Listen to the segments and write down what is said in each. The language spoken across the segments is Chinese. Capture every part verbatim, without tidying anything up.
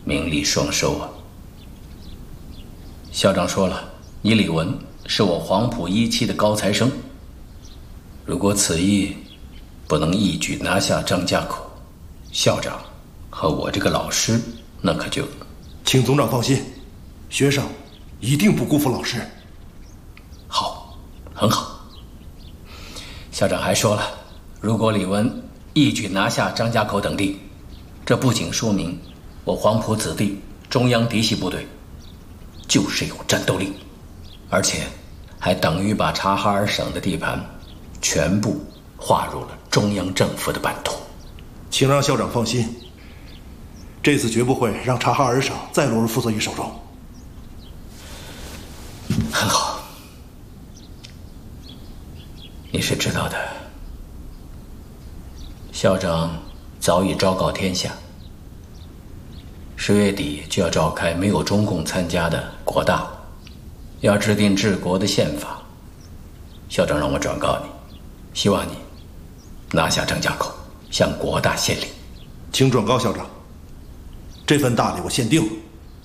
名利双收啊！校长说了，你李文是我黄埔一期的高材生，如果此役不能一举拿下张家口，校长和我这个老师那可就…… 请总长放心，学生一定不辜负老师。 好，很好。校长还说了，如果李文一举拿下张家口等地，这不仅说明我黄埔子弟中央嫡系部队就是有战斗力，而且还等于把察哈尔省的地盘全部划入了中央政府的版图。 请让校长放心，这次绝不会让察哈尔省再落入傅作义手中。 很好，你是知道的，校长早已昭告天下，十月底就要召开没有中共参加的国大，要制定治国的宪法。校长让我转告你，希望你拿下张家口，向国大献礼。 请转告校长，这份大礼我先定了。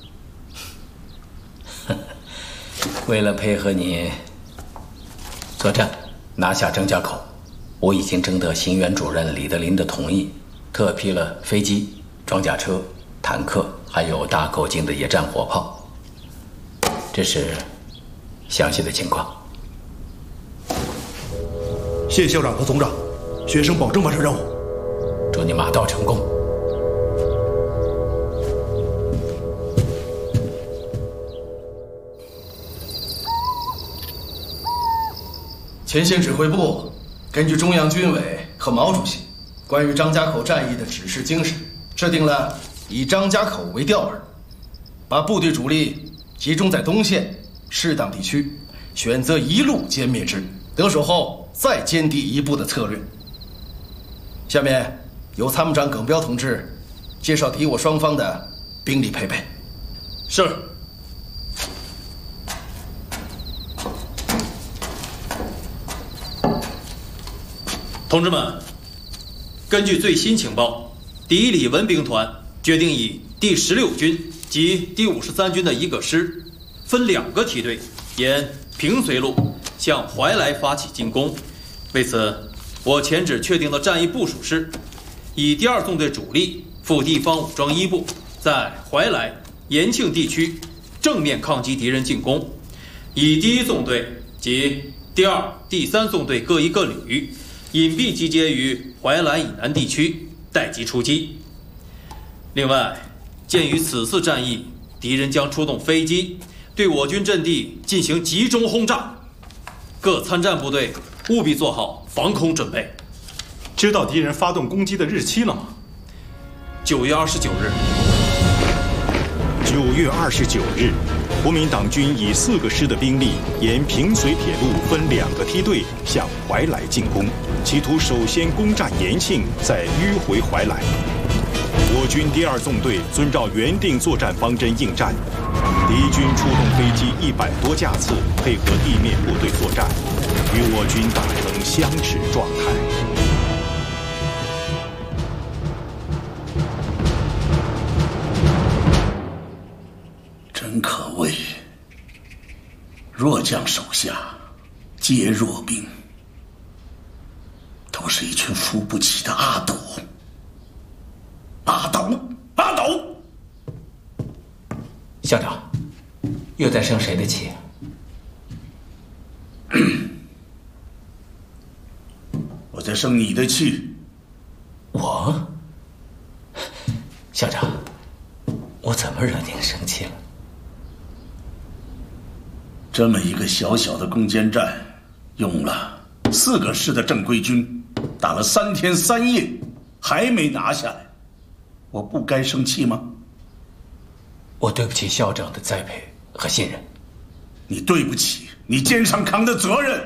为了配合你作战，拿下张家口，我已经征得行辕主任李德林的同意，特批了飞机、装甲车、坦克，还有大口径的野战火炮。这是详细的情况。 谢校长和总长，学生保证完成任务。 祝你马到成功。 前线指挥部根据中央军委和毛主席关于张家口战役的指示精神，制定了以张家口为调饵，把部队主力集中在东线适当地区，选择一路歼灭之，得手后再歼敌一步的策略。下面由参谋长耿彪同志介绍敌我双方的兵力配备。 是。同志们，根据最新情报，敌李文兵团决定以第十六军及第五十三军的一个师，分两个梯队，沿平绥路向怀来发起进攻。为此，我前指确定的战役部署是：以第二纵队主力赴地方武装一部，在怀来、延庆地区正面抗击敌人进攻；以第一纵队及第二、第三纵队各一个旅，隐蔽集结于怀来以南地区，待机出击。另外，鉴于此次战役敌人将出动飞机对我军阵地进行集中轰炸，各参战部队务必做好防空准备。 知道敌人发动攻击的日期了吗？ 九月二十九日。 九月二十九日，国民党军以四个师的兵力，沿平绥铁路分两个梯队向怀来进攻，企图首先攻占延庆，再迂回怀来。我军第二纵队遵照原定作战方针应战，敌军出动飞机一百多架次，配合地面部队作战，与我军打成相持状态。 真可谓弱将手下皆弱兵，都是一群扶不起的阿斗。阿斗，阿斗！ 校长，又在生谁的气？ 我在生你的气。 我？校长，我怎么惹您生气了？ 这么一个小小的攻坚战，用了四个师的正规军，打了三天三夜，还没拿下来，我不该生气吗？ 我对不起校长的栽培和信任。 你对不起你肩上扛的责任。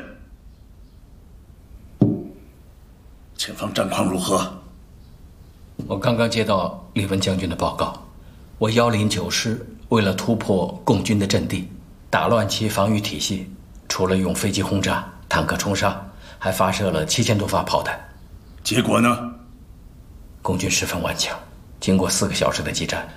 前方战况如何？ 我刚刚接到李文将军的报告，我幺零九师为了突破共军的阵地，打乱其防御体系，除了用飞机轰炸、坦克冲杀，还发射了七千多发炮弹。 结果呢？ 共军十分顽强，经过四个小时的激战，